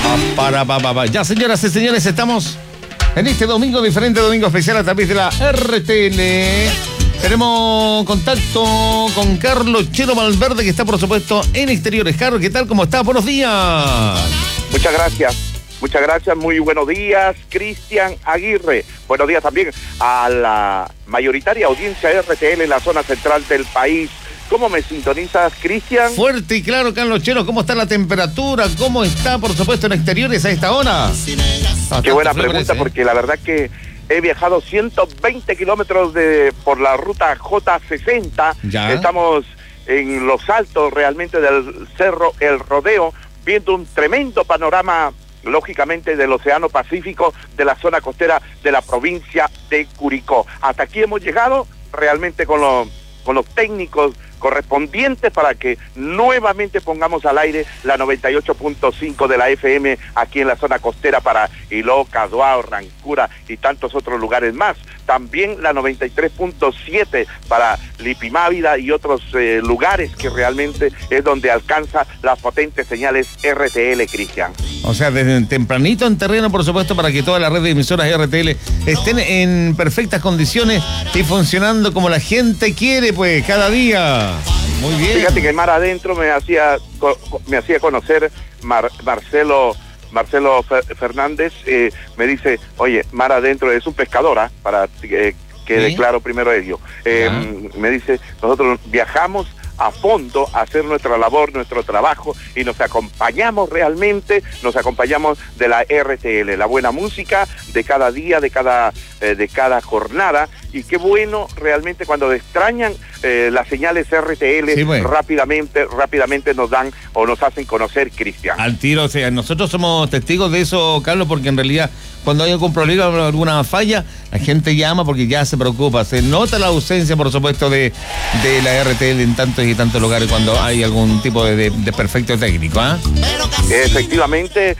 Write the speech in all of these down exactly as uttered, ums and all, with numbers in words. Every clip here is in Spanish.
Para, pa, pa, pa. Ya, señoras y señores, estamos en este domingo, diferente domingo especial a través de la R T L. Tenemos contacto con Carlos Chelo Valverde, que está, por supuesto, en Exteriores. Carlos, ¿qué tal? ¿Cómo estás? Buenos días. Muchas gracias. Muchas gracias, muy buenos días, Cristian Aguirre. Buenos días también a la mayoritaria audiencia R T L en la zona central del país. ¿Cómo me sintonizas, Cristian? Fuerte y claro, Carlos Chelo. ¿Cómo está la temperatura? ¿Cómo está, por supuesto, en Exteriores a esta hora? Bastante Qué buena pregunta, parece, ¿eh? Porque la verdad que he viajado ciento veinte kilómetros de, por la ruta J sesenta. ¿Ya? Estamos en los altos realmente del Cerro El Rodeo, viendo un tremendo panorama, lógicamente, del Océano Pacífico, de la zona costera de la provincia de Curicó. Hasta aquí hemos llegado realmente con los, con los técnicos correspondientes para que nuevamente pongamos al aire la noventa y ocho punto cinco de la F M aquí en la zona costera para Iloca, Duao, Rancura y tantos otros lugares más. También la noventa y tres punto siete para Lipimávida y otros eh, lugares que realmente es donde alcanza las potentes señales R T L, Cristian. O sea, desde tempranito en terreno, por supuesto, para que toda la red de emisoras R T L estén en perfectas condiciones y funcionando como la gente quiere, pues, cada día. Muy bien. Fíjate que Mar Adentro me hacía me hacía conocer Mar, Marcelo Marcelo Fernández, eh, me dice, oye, Mar Adentro es un pescador, ¿eh? para eh, que ¿Sí? declaro primero ello. Eh, me dice, nosotros viajamos a fondo a hacer nuestra labor, nuestro trabajo, y nos acompañamos realmente, nos acompañamos de la R T L, la buena música de cada día, de cada, eh, de cada jornada, y qué bueno realmente cuando extrañan eh, las señales R T L, sí, bueno. rápidamente, rápidamente nos dan o nos hacen conocer, Cristian. Al tiro, o sea, nosotros somos testigos de eso, Carlos, porque en realidad cuando hay algún problema o alguna falla, la gente llama porque ya se preocupa, se nota la ausencia, por supuesto, de, de la R T L en tantos y tantos lugares cuando hay algún tipo de, de, de perfecto técnico, ¿ah? ¿eh? Efectivamente,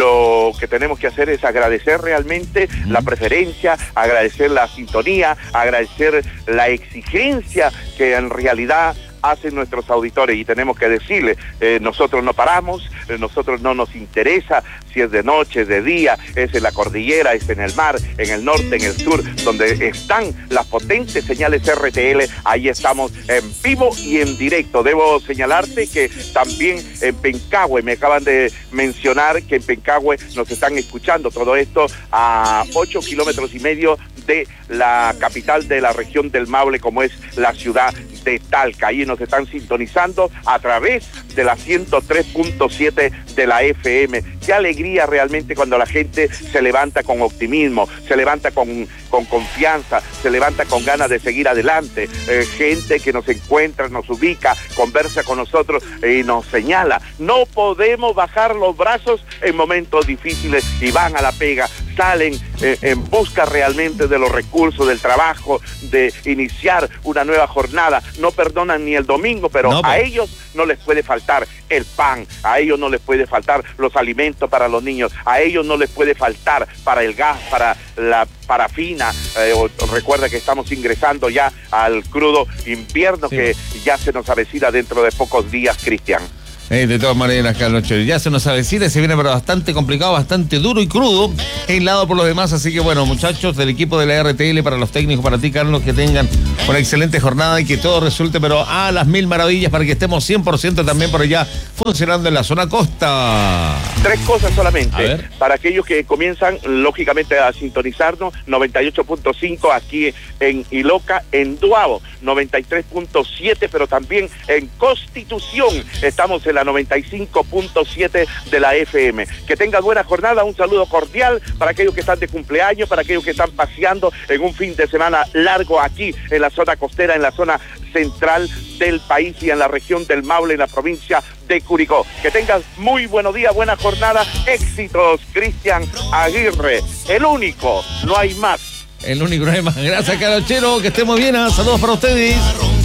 lo que tenemos que hacer es agradecer realmente uh-huh. la preferencia, agradecer la sintonía, agradecer la exigencia que en realidad hacen nuestros auditores, y tenemos que decirle, eh, nosotros no paramos, eh, nosotros no nos interesa si es de noche, de día, es en la cordillera, es en el mar, en el norte, en el sur, donde están las potentes señales R T L, ahí estamos en vivo y en directo. Debo señalarte que también en Pencahue, me acaban de mencionar que en Pencahue nos están escuchando, todo esto a ocho kilómetros y medio de la capital de la región del Maule, como es la ciudad de Talca. Ahí nos están sintonizando a través de la ciento tres punto siete de la F M. Qué alegría realmente cuando la gente se levanta con optimismo, se levanta con, con confianza, se levanta con ganas de seguir adelante. Eh, gente que nos encuentra, nos ubica, conversa con nosotros y nos señala. No podemos bajar los brazos en momentos difíciles y van a la pega, salen eh, en busca realmente de los recursos, del trabajo, de iniciar una nueva jornada. No perdonan ni el domingo, pero no, a pues. ellos no les puede faltar el pan, a ellos no les puede faltar los alimentos para los niños, a ellos no les puede faltar para el gas, para la parafina. Eh, o, recuerda que estamos ingresando ya al crudo invierno, sí, que ya se nos avecina dentro de pocos días, Cristian. Eh, de todas maneras, Carlos Chelo, ya se nos avecina, se viene pero bastante complicado, bastante duro y crudo, aislado por los demás, así que bueno, muchachos del equipo de la R T L, para los técnicos, para ti, Carlos, que tengan una excelente jornada y que todo resulte pero a las mil maravillas, para que estemos cien por ciento también por allá funcionando en la zona costa. Tres cosas solamente, para aquellos que comienzan lógicamente a sintonizarnos, noventa y ocho punto cinco aquí en Iloca, en Duao, noventa y tres punto siete, pero también en Constitución, estamos en la noventa y cinco punto siete de la F M. Que tengan buena jornada, un saludo cordial para aquellos que están de cumpleaños, para aquellos que están paseando en un fin de semana largo aquí en la zona costera, en la zona central del país y en la región del Maule, en la provincia de Curicó. Que tengan muy buenos días, buena jornada, éxitos, Cristian Aguirre, el único, no hay más. El único, no hay más. Gracias, Carlos Chelo, que estemos bien, ¿eh? Saludos para ustedes.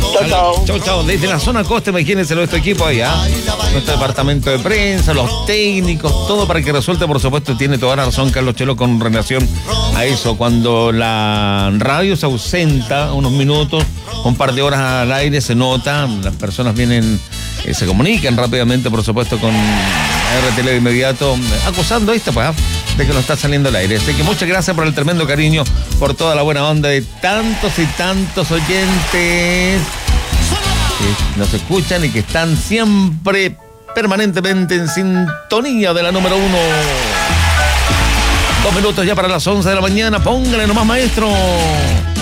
Chao, chao. Chao, chao. Desde la zona costa, imagínense nuestro equipo allá. Nuestro departamento de prensa, los técnicos, todo para que resuelta, por supuesto, tiene toda la razón Carlos Chelo con relación a eso. Cuando la radio se ausenta unos minutos, un par de horas al aire, se nota, las personas vienen, eh, se comunican rápidamente, por supuesto, con R T L de inmediato, acusando a esta, pues, de que no está saliendo al aire. Así que muchas gracias por el tremendo cariño, por toda la buena onda de tantos y tantos oyentes que nos escuchan y que están siempre, permanentemente en sintonía de la número uno. Dos minutos ya para las once de la mañana. Póngale nomás, maestro.